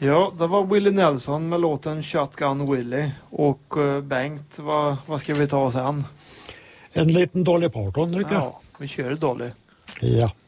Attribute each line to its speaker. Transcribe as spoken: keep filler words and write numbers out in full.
Speaker 1: Ja, det var Willie Nelson med låten Shotgun Willie. Och uh, Bengt, vad, vad ska vi ta sen?
Speaker 2: En liten Dolly Parton tycker jag.
Speaker 1: Ja, vi kör Dolly.
Speaker 2: Ja.